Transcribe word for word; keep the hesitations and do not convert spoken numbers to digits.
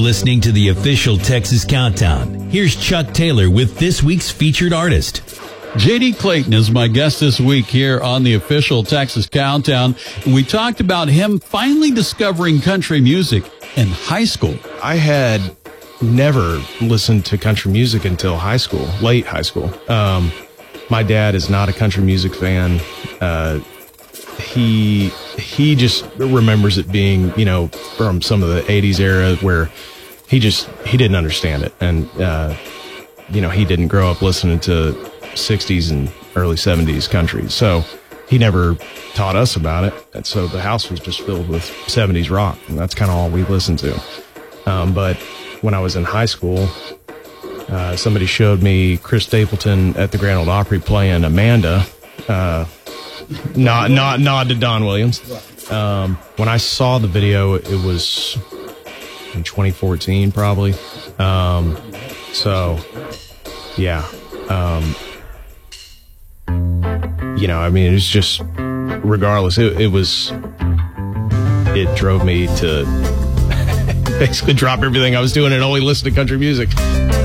listening to the official Texas Countdown. Here's Chuck Taylor with this week's featured artist. J D Clayton is my guest this week here on the official Texas Countdown. We talked about him finally discovering country music in high school. I had never listened to country music until high school, late high school. Um, my dad is not a country music fan. Uh, he he just remembers it being, you know, from some of the eighties era where he just he didn't understand it, and uh, you know, he didn't grow up listening to sixties and early seventies country, so he never taught us about it. And so the house was just filled with seventies rock, and that's kind of all we listened to. Um, but when I was in high school, uh, somebody showed me Chris Stapleton at the Grand Ole Opry playing Amanda. Uh, not not nod to Don Williams. Um, when I saw the video, it was in twenty fourteen, probably. Um, so, yeah. Um, you know, I mean, it was just, regardless, it, it was, it drove me to basically drop everything I was doing and only listen to country music.